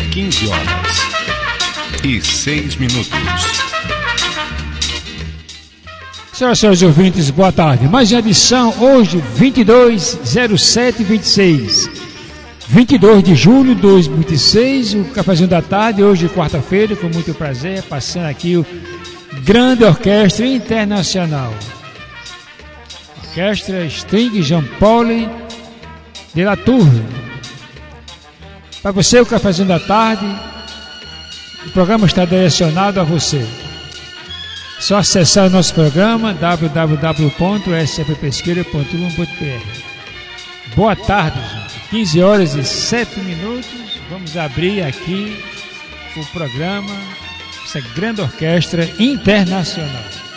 15h06. Senhoras e senhores ouvintes, boa tarde. Mais uma edição, hoje, 22/07/26. 22 de julho de 2026, o Cafézinho da Tarde, hoje, quarta-feira, com muito prazer, passando aqui o Grande Orquestra Internacional. Orquestra String Jean-Paul de La Tour. Para você, o Cafézinho da Tarde, o programa está direcionado a você. Só acessar o nosso programa www.sppesqueira.com.br. Boa tarde, gente. 15h07. Vamos abrir aqui o programa, essa grande orquestra internacional.